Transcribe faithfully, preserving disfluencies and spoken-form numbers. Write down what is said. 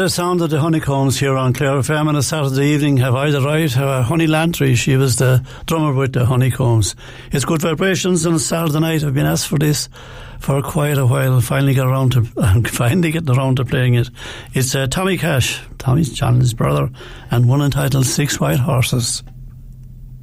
the sound of the Honeycombs here on Clare F M on a Saturday evening. Have I the right? Uh, Honey Lantry, she was the drummer with the Honeycombs. It's Good Vibrations on a Saturday night. I've been asked for this for quite a while. Finally got around to, I'm finally getting around to playing it. It's uh, Tommy Cash, Tommy's John's brother, and one entitled Six White Horses.